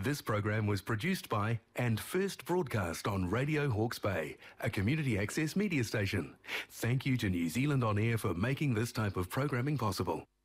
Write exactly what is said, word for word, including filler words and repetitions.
This program was produced by and first broadcast on Radio Hawke's Bay, a community access media station. Thank you to New Zealand On Air for making this type of programming possible.